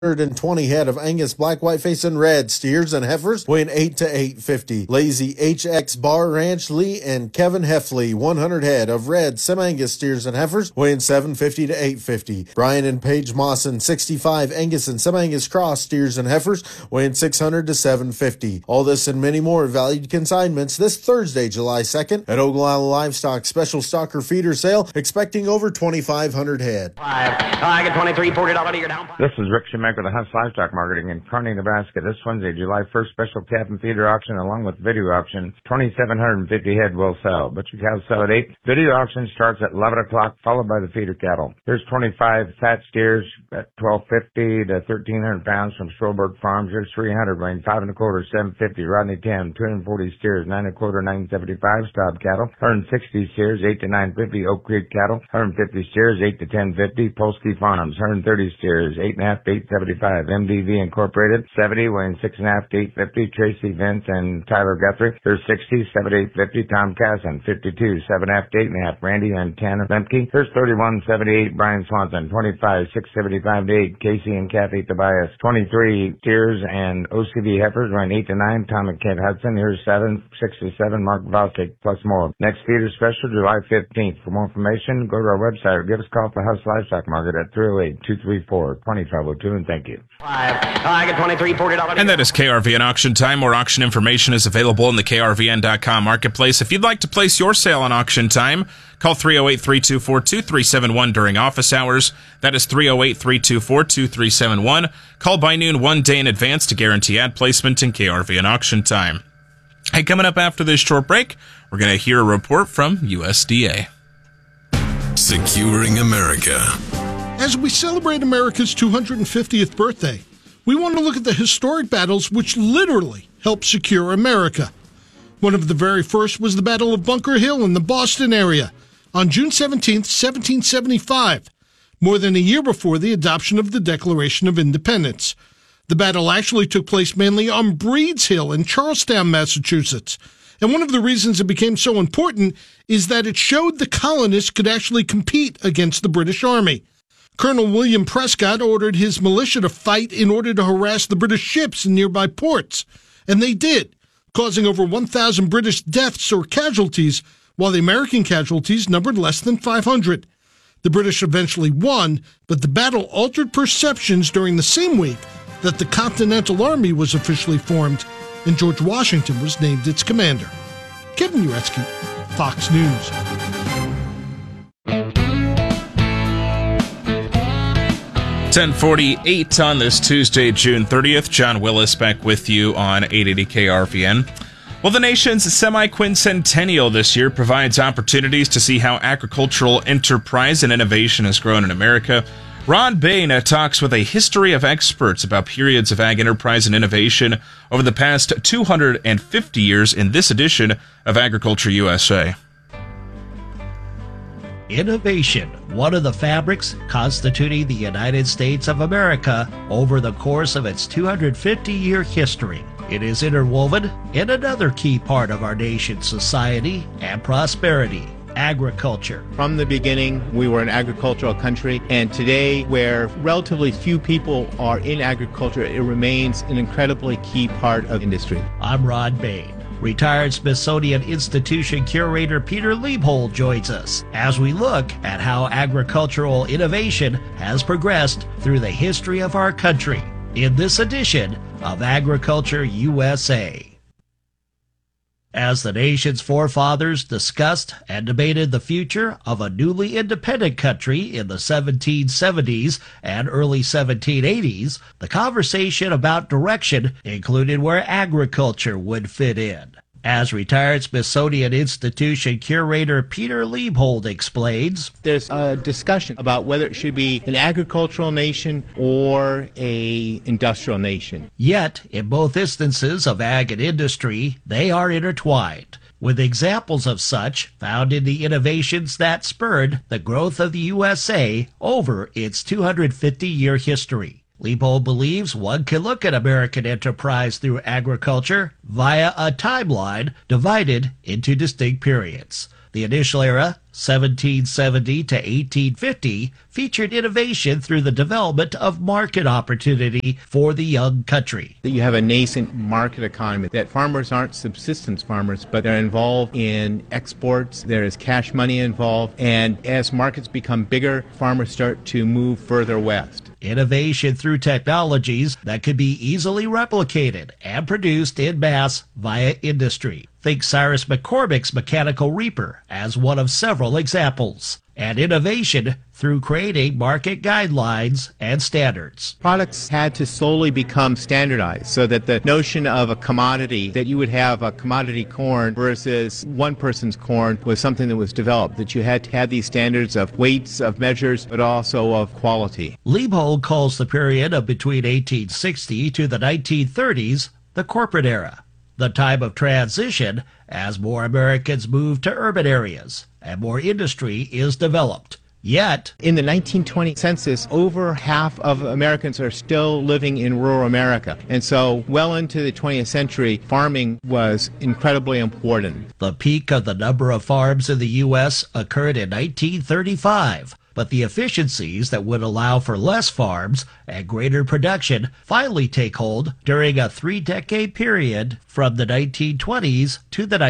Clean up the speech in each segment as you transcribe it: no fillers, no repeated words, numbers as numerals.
120 head of Angus black, whiteface, and red steers and heifers weighing 8 to 850. Lazy HX Bar Ranch Lee and Kevin Heffley 100 head of red Sem-Angus steers and heifers weighing 750 to 850. Brian and Paige Mawson 65 Angus and Sem-Angus cross steers and heifers weighing 600 to 750. All this and many more valued consignments this Thursday, July 2nd at Oglala Livestock Special Stocker Feeder Sale, expecting over 2,500 head. I get $23, $40 you're down. This is Rick Schumacher with the Hunt Livestock Marketing in Kearney, Nebraska. This Wednesday, July 1st, special calf and feeder auction along with video auction. 2,750 head will sell. Butcher cows sell at 8. Video auction starts at 11 o'clock, followed by the feeder cattle. Here's 25 fat steers at 1,250 to 1,300 pounds from Stolberg Farms. Here's 300 weighing 5 1/4, 750. Rodney 10, 240 steers, 9 1/4, 975. Staub cattle. 160 steers, 8 to 950. Oak Creek cattle. 150 steers, 8 to 1050. Polsky Farms. 130 steers, 8.5 to 875. MDV Incorporated, 70, weighing 6.5 to 850. Tracy Vince and Tyler Guthrie. There's 60, 7 to 850. Tom Casson, 52, 7.5 to 8.5. Randy and Tanner Lemke. There's 31, 78. Brian Swanson, 25, 675 to 8. Casey and Kathy Tobias, 23 steers and OCV heifers, weighing 8 to 9. Tom and Kent Hudson. Here's 7, 6 to 7. Mark Vosik, plus more. Next feeder special, July 15th. For more information, go to our website or give us a call at the House Livestock Market at 308-234-2502, and thank you. I get $23, $40. And that is KRVN Auction Time. More auction information is available in the KRVN.com marketplace. If you'd like to place your sale on Auction Time, call 308-324-2371 during office hours. That is 308-324-2371. Call by noon 1 day in advance to guarantee ad placement in KRVN Auction Time. Hey, coming up after this short break, we're going to hear a report from USDA. Securing America. As we celebrate America's 250th birthday, we want to look at the historic battles which literally helped secure America. One of the very first was the Battle of Bunker Hill in the Boston area on June 17, 1775, more than a year before the adoption of the Declaration of Independence. The battle actually took place mainly on Breed's Hill in Charlestown, Massachusetts. And one of the reasons it became so important is that it showed the colonists could actually compete against the British Army. Colonel William Prescott ordered his militia to fight in order to harass the British ships in nearby ports. And they did, causing over 1,000 British deaths or casualties, while the American casualties numbered less than 500. The British eventually won, but the battle altered perceptions during the same week that the Continental Army was officially formed, and George Washington was named its commander. Kevin Uretsky, Fox News. .10:48 on this Tuesday, June 30th. John Willis back with you on 880 KRVN. Well, the nation's semi-quincentennial this year provides opportunities to see how agricultural enterprise and innovation has grown in America. Ron Bain talks with a history of experts about periods of ag enterprise and innovation over the past 250 years in this edition of Agriculture USA. Innovation, one of the fabrics constituting the United States of America over the course of its 250-year history. It is interwoven in another key part of our nation's society and prosperity: agriculture. From the beginning, we were an agricultural country, and today, where relatively few people are in agriculture, it remains an incredibly key part of industry. I'm Ron Bain. Retired Smithsonian Institution curator Peter Liebhold joins us as we look at how agricultural innovation has progressed through the history of our country in this edition of Agriculture USA. As the nation's forefathers discussed and debated the future of a newly independent country in the 1770s and early 1780s, the conversation about direction included where agriculture would fit in. As retired Smithsonian Institution curator Peter Liebhold explains, there's a discussion about whether it should be an agricultural nation or an industrial nation. Yet, in both instances of ag and industry, they are intertwined, with examples of such found in the innovations that spurred the growth of the USA over its 250-year history. Liebhold believes one can look at American enterprise through agriculture via a timeline divided into distinct periods. The initial era, 1770 to 1850, featured innovation through the development of market opportunity for the young country. You have a nascent market economy, that farmers aren't subsistence farmers, but they're involved in exports, there is cash money involved, and as markets become bigger, farmers start to move further west. Innovation through technologies that could be easily replicated and produced in mass via industry. Think Cyrus McCormick's mechanical reaper as one of several examples. And innovation through creating market guidelines and standards. Products had to slowly become standardized so that the notion of a commodity, that you would have a commodity corn versus one person's corn, was something that was developed, that you had to have these standards of weights, of measures, but also of quality. Liebhold calls the period of between 1860 to the 1930s the corporate era, the time of transition as more Americans move to urban areas and more industry is developed. Yet, in the 1920 census, over half of Americans are still living in rural America. And so, well into the 20th century, farming was incredibly important. The peak of the number of farms in the U.S. occurred in 1935. But the efficiencies that would allow for less farms and greater production finally take hold during a 3-decade period from the 1920s to the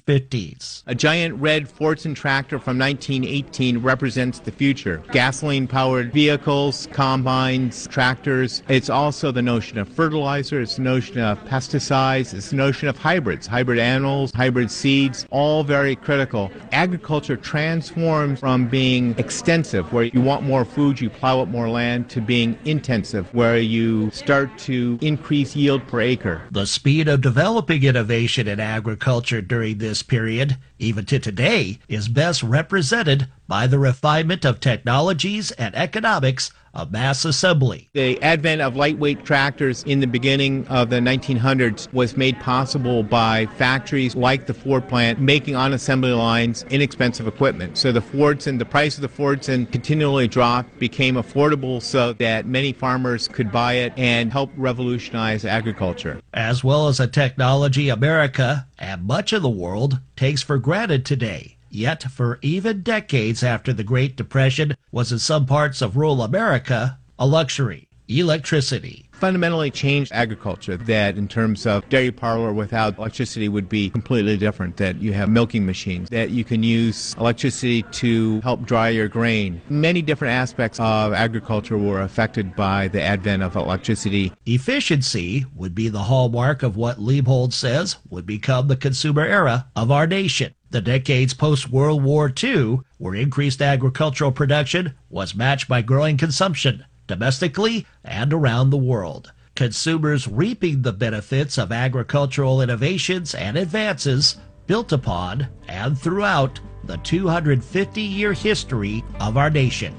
1950s. A giant red Fordson tractor from 1918 represents the future. Gasoline-powered vehicles, combines, tractors. It's also the notion of fertilizer, it's the notion of pesticides, it's the notion of hybrids, hybrid animals, hybrid seeds, all very critical. Agriculture transforms from being extensive, where you want more food, you plow up more land, to being intensive, where you start to increase yield per acre. The speed of developing innovation in agriculture during this period, even to today, is best represented by the refinement of technologies and economics of mass assembly. The advent of lightweight tractors in the beginning of the 1900s was made possible by factories like the Ford plant making on assembly lines inexpensive equipment. So the price of the Fordson continually dropped, became affordable so that many farmers could buy it and help revolutionize agriculture. As well as a technology America and much of the world takes for granted today. Yet, for even decades after the Great Depression, was in some parts of rural America a luxury. Electricity. Fundamentally changed agriculture, that in terms of dairy parlor without electricity would be completely different, that you have milking machines, that you can use electricity to help dry your grain. Many different aspects of agriculture were affected by the advent of electricity. Efficiency would be the hallmark of what Liebhold says would become the consumer era of our nation. The decades post-World War II, where increased agricultural production was matched by growing consumption, domestically and around the world. Consumers reaping the benefits of agricultural innovations and advances built upon and throughout the 250-year history of our nation.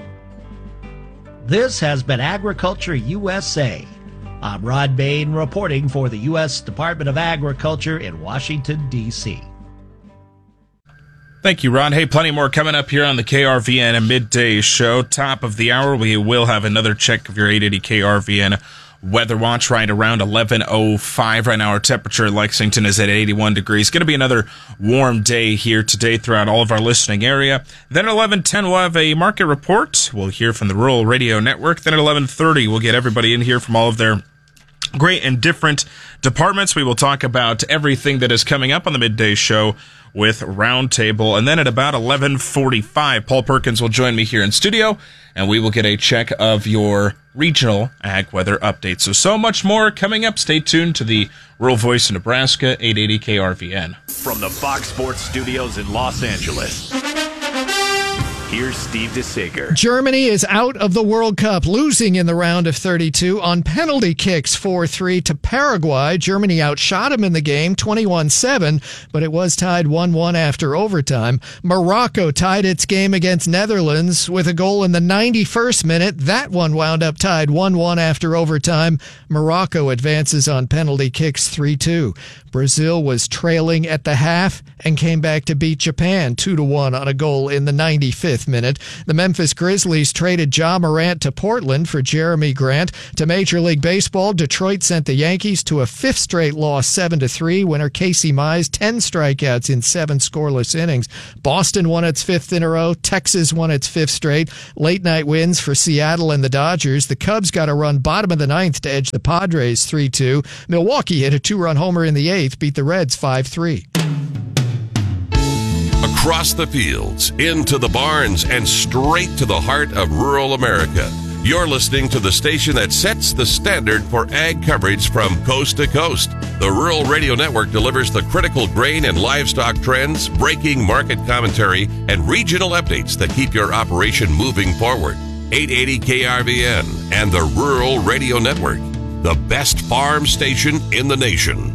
This has been Agriculture USA. I'm Rod Bain reporting for the U.S. Department of Agriculture in Washington, D.C. Thank you, Ron. Hey, plenty more coming up here on the KRVN midday show. Top of the hour, we will have another check of your 880 KRVN weather watch right around 11:05. Right now, our temperature in Lexington is at 81 degrees. Going to be another warm day here today throughout all of our listening area. Then at 11:10, we'll have a market report. We'll hear from the Rural Radio Network. Then at 11:30, we'll get everybody in here from all of their great and different departments. We will talk about everything that is coming up on the midday show with Roundtable. And then at about 11:45, Paul Perkins will join me here in studio, and we will get a check of your regional ag weather updates. So much more coming up. Stay tuned to the Rural Voice of Nebraska, 880 KRVN. From the Fox Sports Studios in Los Angeles, here's Steve DeSager. Germany is out of the World Cup, losing in the round of 32 on penalty kicks 4-3 to Paraguay. Germany outshot them in the game 21-7, but it was tied 1-1 after overtime. Morocco tied its game against Netherlands with a goal in the 91st minute. That one wound up tied 1-1 after overtime. Morocco advances on penalty kicks 3-2. Brazil was trailing at the half and came back to beat Japan 2-1 on a goal in the 95th 30th minute. The Memphis Grizzlies traded Ja Morant to Portland for Jeremy Grant. To Major League Baseball, Detroit sent the Yankees to a fifth straight loss, 7-3. Winner Casey Mize, 10 strikeouts in 7 scoreless innings. Boston won its 5th in a row. Texas won its 5th straight. Late night wins for Seattle and the Dodgers. The Cubs got a run bottom of the 9th to edge the Padres 3-2. Milwaukee hit a 2-run homer in the 8th, beat the Reds 5-3. Across the fields, into the barns, and straight to the heart of rural America. You're listening to the station that sets the standard for ag coverage from coast to coast. The Rural Radio Network delivers the critical grain and livestock trends, breaking market commentary, and regional updates that keep your operation moving forward. 880 KRVN and the Rural Radio Network, the best farm station in the nation.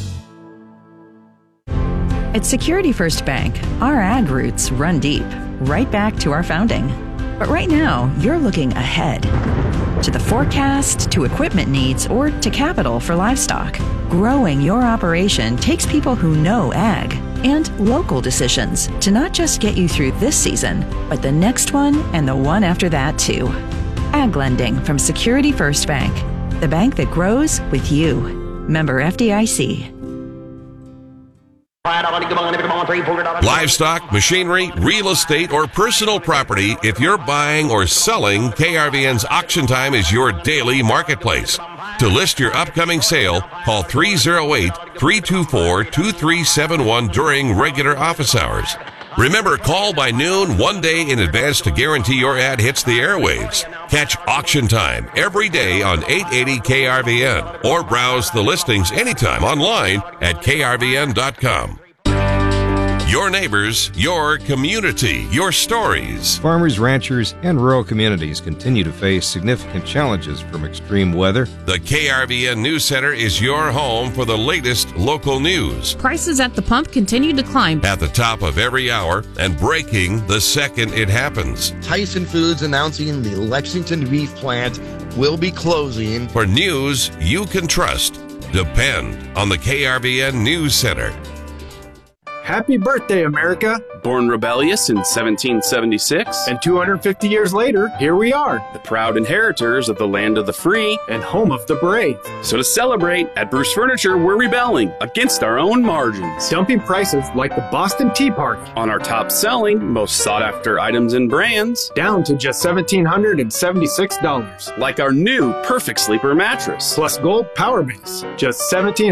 At Security First Bank, our ag roots run deep, right back to our founding. But right now, you're looking ahead to the forecast, to equipment needs, or to capital for livestock. Growing your operation takes people who know ag and local decisions to not just get you through this season, but the next one and the one after that too. Ag lending from Security First Bank, the bank that grows with you. Member FDIC. Livestock, machinery, real estate, or personal property, if you're buying or selling, KRVN's Auction Time is your daily marketplace. To list your upcoming sale, call 308-324-2371 during regular office hours. Remember, call by noon one day in advance to guarantee your ad hits the airwaves. Catch Auction Time every day on 880 KRVN or browse the listings anytime online at krvn.com. Your neighbors, your community, your stories. Farmers, ranchers, and rural communities continue to face significant challenges from extreme weather. The KRVN News Center is your home for the latest local news. Prices at the pump continue to climb. At the top of every hour and breaking the second it happens. Tyson Foods announcing the Lexington beef plant will be closing. For news you can trust, depend on the KRVN News Center. Happy birthday, America! Born rebellious in 1776. And 250 years later, here we are. The proud inheritors of the land of the free. And home of the brave. So to celebrate, at Bruce Furniture, we're rebelling against our own margins. Dumping prices like the Boston Tea Party. On our top-selling, most sought-after items and brands. Down to just $1,776. Like our new Perfect Sleeper mattress. Plus Gold Power Base. Just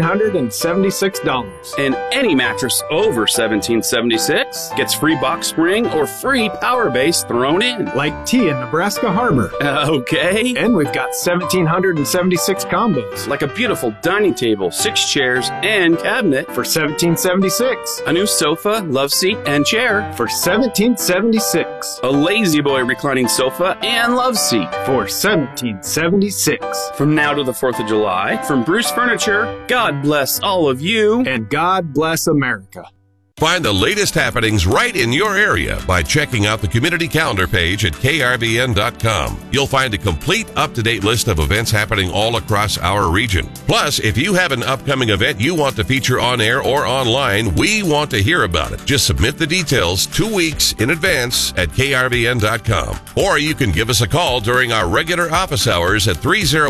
$1,776. And any mattress over $1,776 gets free box spring or free power base thrown in. Like tea in Nebraska Harbor. Okay. And we've got 1,776 combos. Like a beautiful dining table, 6 chairs, and cabinet for $1,776. A new sofa, love seat, and chair for $1,776. A Lazy Boy reclining sofa and love seat for $1,776. From now to the 4th of July, from Bruce Furniture, God bless all of you. And God bless America. Find the latest happenings right in your area by checking out the community calendar page at krvn.com. You'll find a complete, up-to-date list of events happening all across our region. Plus, if you have an upcoming event you want to feature on air or online, we want to hear about it. Just submit the details 2 weeks in advance at krvn.com. Or you can give us a call during our regular office hours at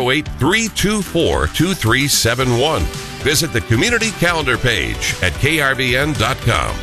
308-324-2371. Visit the community calendar page at krvn.com.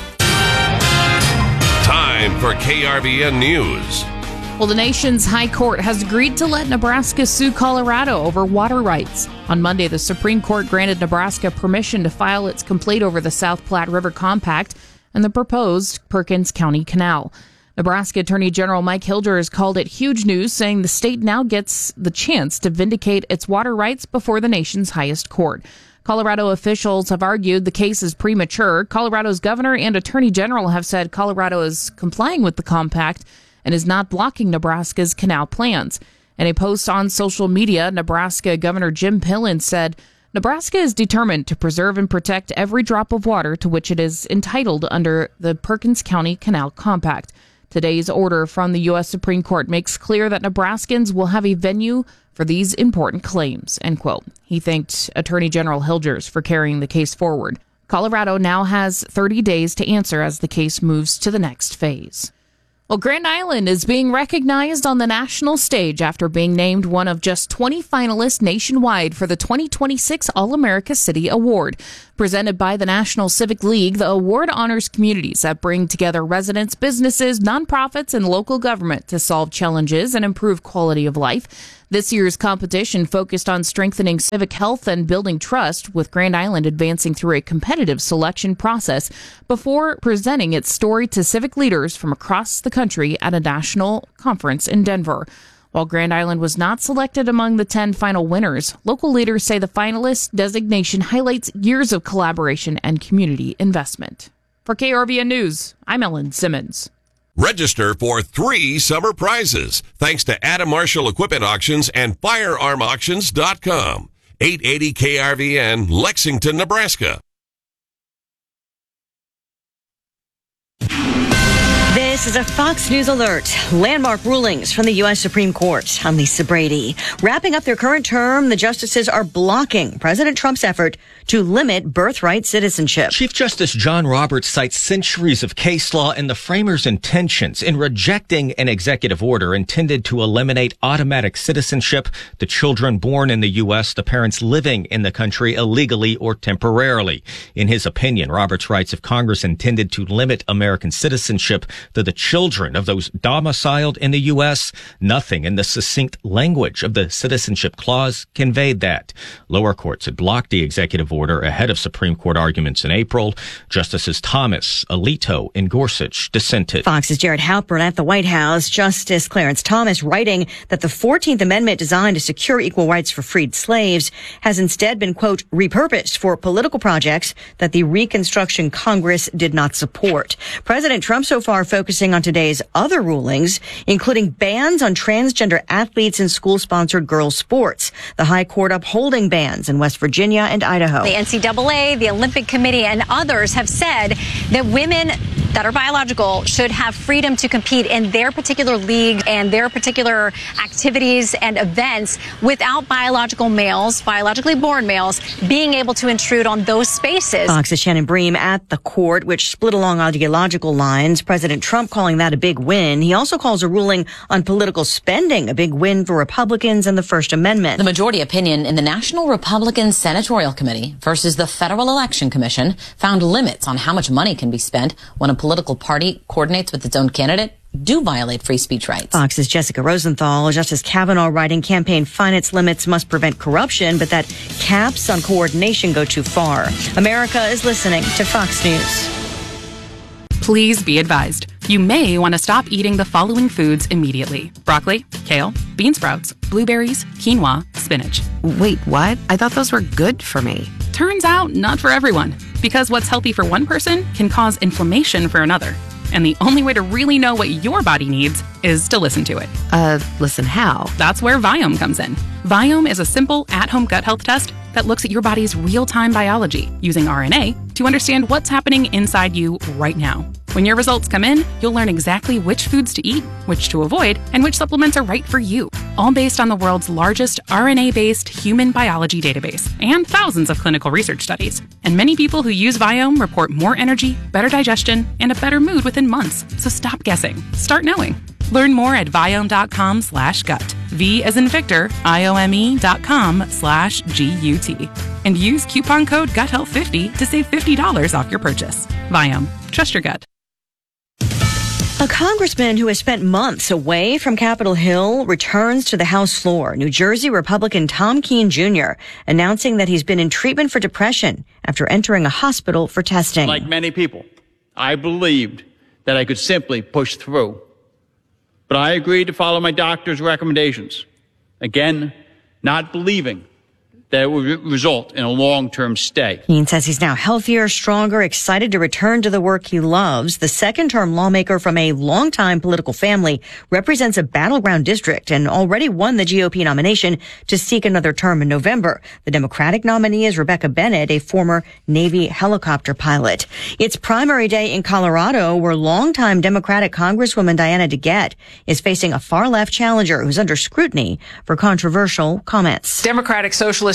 Time for KRVN News. Well, the nation's high court has agreed to let Nebraska sue Colorado over water rights. On Monday, the Supreme Court granted Nebraska permission to file its complaint over the South Platte River Compact and the proposed Perkins County Canal. Nebraska Attorney General Mike Hilger has called it huge news, saying the state now gets the chance to vindicate its water rights before the nation's highest court. Colorado officials have argued the case is premature. Colorado's governor and attorney general have said Colorado is complying with the compact and is not blocking Nebraska's canal plans. In a post on social media, Nebraska Governor Jim Pillen said, Nebraska is determined to preserve and protect every drop of water to which it is entitled under the Perkins County Canal Compact. Today's order from the U.S. Supreme Court makes clear that Nebraskans will have a venue for these important claims, end quote. He thanked Attorney General Hilgers for carrying the case forward. Colorado now has 30 days to answer as the case moves to the next phase. Well, Grand Island is being recognized on the national stage after being named one of just 20 finalists nationwide for the 2026 All-America City Award. Presented by the National Civic League, the award honors communities that bring together residents, businesses, nonprofits, and local government to solve challenges and improve quality of life. This year's competition focused on strengthening civic health and building trust, with Grand Island advancing through a competitive selection process before presenting its story to civic leaders from across the country at a national conference in Denver. While Grand Island was not selected among the 10 final winners, local leaders say the finalist designation highlights years of collaboration and community investment. For KRVN News, I'm Ellen Simmons. Register for 3 summer prizes thanks to Adam Marshall Equipment Auctions and FirearmAuctions.com. 880 KRVN, Lexington, Nebraska. This is a Fox News alert. Landmark rulings from the U.S. Supreme Court. I'm Lisa Brady. Wrapping up their current term, the justices are blocking President Trump's effort to limit birthright citizenship. Chief Justice John Roberts cites centuries of case law and the framers' intentions in rejecting an executive order intended to eliminate automatic citizenship to children born in the U.S., the parents living in the country illegally or temporarily. In his opinion, Roberts writes, if Congress intended to limit American citizenship to the children of those domiciled in the U.S., nothing in the succinct language of the Citizenship Clause conveyed that. Lower courts had blocked the executive order ahead of Supreme Court arguments in April. Justices Thomas, Alito, and Gorsuch dissented. Fox's Jared Halpern at the White House. Justice Clarence Thomas writing that the 14th Amendment designed to secure equal rights for freed slaves has instead been, quote, repurposed for political projects that the Reconstruction Congress did not support. President Trump so far focusing on today's other rulings, including bans on transgender athletes in school-sponsored girls' sports. The High Court upholding bans in West Virginia and Idaho. The NCAA, the Olympic Committee, and others have said that women that are biological should have freedom to compete in their particular league and their particular activities and events without biological males, biologically born males, being able to intrude on those spaces. Fox's Shannon Bream at the court, which split along ideological lines. President Trump calling that a big win. He also calls a ruling on political spending a big win for Republicans and the First Amendment. The majority opinion in the National Republican Senatorial Committee versus the Federal Election Commission found limits on how much money can be spent when a political party coordinates with its own candidate do violate free speech rights. Fox's Jessica Rosenthal. Justice Kavanaugh writing campaign finance limits must prevent corruption, but that caps on coordination go too far. America is listening to Fox News. Please be advised. You may want to stop eating the following foods immediately. Broccoli, kale, bean sprouts, blueberries, quinoa, spinach. Wait, what? I thought those were good for me. Turns out, not for everyone. Because what's healthy for one person can cause inflammation for another. And the only way to really know what your body needs is to listen to it. Listen how? That's where Viome comes in. Viome is a simple, at-home gut health test that looks at your body's real-time biology using RNA to understand what's happening inside you right now. When your results come in, you'll learn exactly which foods to eat, which to avoid, and which supplements are right for you. All based on the world's largest RNA-based human biology database and thousands of clinical research studies. And many people who use Viome report more energy, better digestion, and a better mood within months. So stop guessing. Start knowing. Learn more at Viome.com/gut. V as in Victor, IOME.com/GUT. And use coupon code GUTHEALTH50 to save $50 off your purchase. Viome. Trust your gut. A congressman who has spent months away from Capitol Hill returns to the House floor. New Jersey Republican Tom Keene Jr. announcing that he's been in treatment for depression after entering a hospital for testing. Like many people, I believed that I could simply push through. But I agreed to follow my doctor's recommendations. Again, not believing that it would result in a long-term stay. Keene says he's now healthier, stronger, excited to return to the work he loves. The second-term lawmaker from a longtime political family represents a battleground district and already won the GOP nomination to seek another term in November. The Democratic nominee is Rebecca Bennett, a former Navy helicopter pilot. It's primary day in Colorado, where longtime Democratic Congresswoman Diana DeGette is facing a far-left challenger who's under scrutiny for controversial comments. Democratic Socialist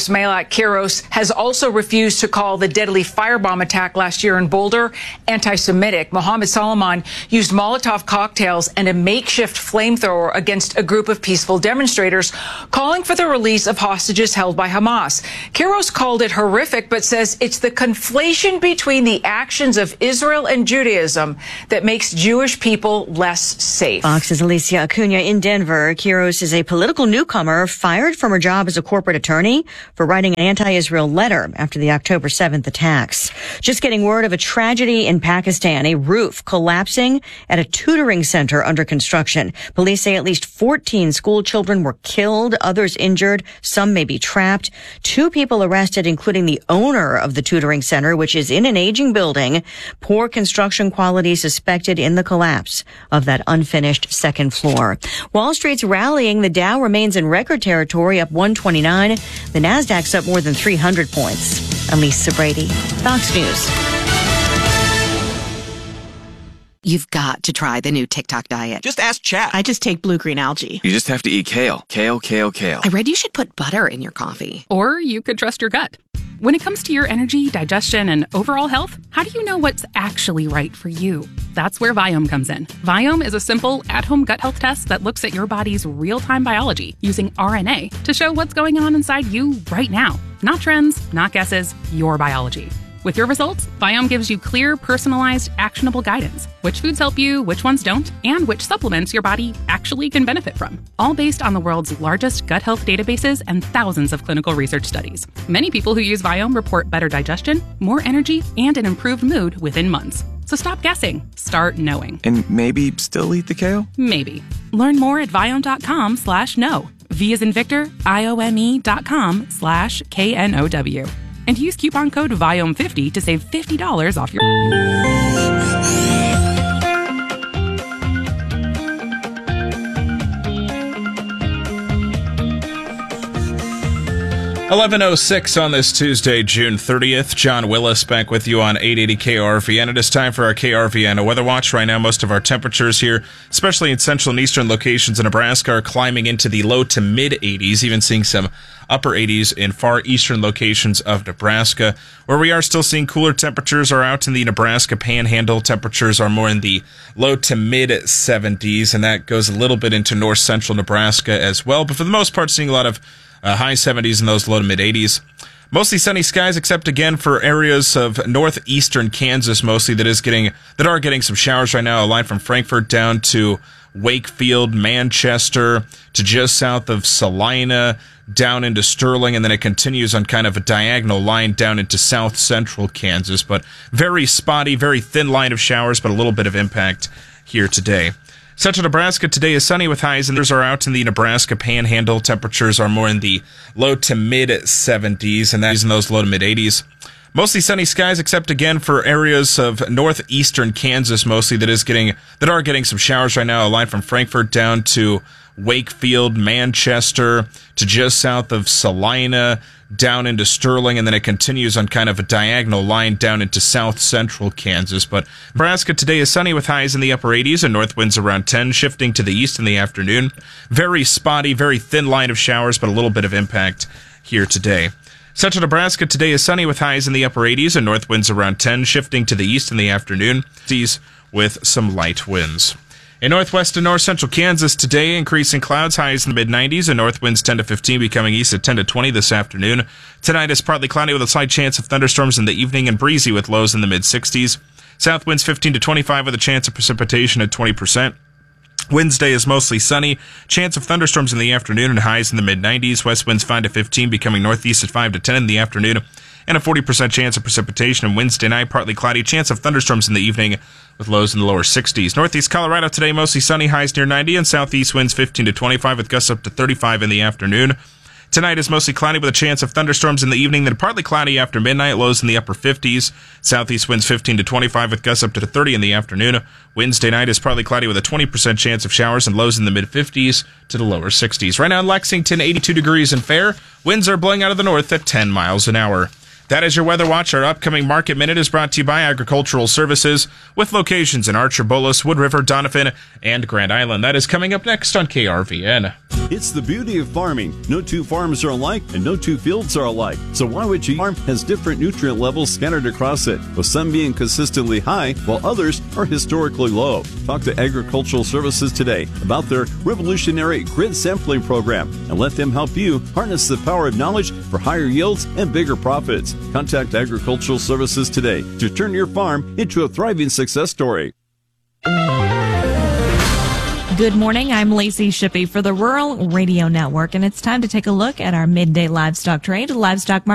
Meillat Kiros has also refused to call the deadly firebomb attack last year in Boulder anti-Semitic. Mohammed Salman used Molotov cocktails and a makeshift flamethrower against a group of peaceful demonstrators, calling for the release of hostages held by Hamas. Kiros called it horrific, but says it's the conflation between the actions of Israel and Judaism that makes Jewish people less safe. Fox's Alicia Acuna in Denver. Kiros is a political newcomer fired from her job as a corporate attorney for writing an anti-Israel letter after the October 7th attacks. Just getting word of a tragedy in Pakistan, a roof collapsing at a tutoring center under construction. Police say at least 14 school children were killed, others injured, some may be trapped. 2 people arrested, including the owner of the tutoring center, which is in an aging building. Poor construction quality suspected in the collapse of that unfinished second floor. Wall Street's rallying. The Dow remains in record territory, up 129. The Nasdaq's up more than 300 points. Elise Brady, Fox News. You've got to try the new TikTok diet. Just ask Chat. I just take blue-green algae. You just have to eat kale. Kale, kale, kale. I read you should put butter in your coffee. Or you could trust your gut. When it comes to your energy, digestion, and overall health, how do you know what's actually right for you? That's where Viome comes in. Viome is a simple, at-home gut health test that looks at your body's real-time biology using RNA to show what's going on inside you right now. Not trends, not guesses, your biology. With your results, Viome gives you clear, personalized, actionable guidance. Which foods help you, which ones don't, and which supplements your body actually can benefit from. All based on the world's largest gut health databases and thousands of clinical research studies. Many people who use Viome report better digestion, more energy, and an improved mood within months. So stop guessing. Start knowing. And maybe still eat the kale? Maybe. Learn more at Viome.com/know. V as in Victor, IOME.com/KNOW. And use coupon code VIOME50 to save $50 off your... 11:06 on this Tuesday, June 30th. John Willis back with you on 880 KRVN. It is time for our KRVN Weather Watch. Right now, most of our temperatures here, especially in central and eastern locations in Nebraska, are climbing into the low to mid 80s, even seeing some upper 80s in far eastern locations of Nebraska. Where we are still seeing cooler temperatures are out in the Nebraska Panhandle. Temperatures are more in the low to mid 70s, and that goes a little bit into north central Nebraska as well. But for the most part, seeing a lot of high 70s and those low to mid 80s. Mostly sunny skies, except again for areas of northeastern Kansas, mostly that are getting some showers right now. A line from Frankfort down to Wakefield, Manchester, to just south of Salina, down into Sterling, and then it continues on kind of a diagonal line down into south central Kansas. But very spotty, very thin line of showers, but a little bit of impact here today. Central Nebraska today is sunny with highs, and those are out in the Nebraska Panhandle. Temperatures are more in the low to mid 70s, and that is in those low to mid 80s. Mostly sunny skies, except again for areas of northeastern Kansas, mostly that are getting some showers right now. A line from Frankfort down to Wakefield, Manchester, to just south of Salina, down into Sterling, and then it continues on kind of a diagonal line down into south central Kansas. But Nebraska today is sunny with highs in the upper 80s and north winds around 10, shifting to the east in the afternoon. Very spotty, very thin line of showers, but a little bit of impact here today. Central Nebraska today is sunny with highs in the upper 80s and north winds around 10, shifting to the east in the afternoon, with some light winds. In northwest and north central Kansas today, increasing clouds, highs in the mid-90s, and north winds 10 to 15, becoming east at 10 to 20 this afternoon. Tonight is partly cloudy with a slight chance of thunderstorms in the evening and breezy with lows in the mid-60s. South winds 15 to 25 with a chance of precipitation at 20%. Wednesday is mostly sunny, chance of thunderstorms in the afternoon and highs in the mid-90s. West winds 5 to 15, becoming northeast at 5 to 10 in the afternoon, and a 40% chance of precipitation. And Wednesday night, partly cloudy, chance of thunderstorms in the evening with lows in the lower 60s. Northeast Colorado today, mostly sunny, highs near 90, and southeast winds 15 to 25 with gusts up to 35 in the afternoon. Tonight is mostly cloudy with a chance of thunderstorms in the evening, then partly cloudy after midnight, lows in the upper 50s. Southeast winds 15 to 25 with gusts up to 30 in the afternoon. Wednesday night is partly cloudy with a 20% chance of showers and lows in the mid-50s to the lower 60s. Right now in Lexington, 82 degrees and fair. Winds are blowing out of the north at 10 miles an hour. That is your Weather Watch. Our upcoming Market Minute is brought to you by Agricultural Services, with locations in Archer, Bolas, Wood River, Donovan, and Grand Island. That is coming up next on KRVN. It's the beauty of farming. No two farms are alike and no two fields are alike. So why would you farm has different nutrient levels scattered across it, with some being consistently high while others are historically low? Talk to Agricultural Services today about their revolutionary grid sampling program and let them help you harness the power of knowledge for higher yields and bigger profits. Contact Agricultural Services today to turn your farm into a thriving success story. Good morning, I'm Lacey Shippey for the Rural Radio Network, and it's time to take a look at our midday livestock trade. Livestock market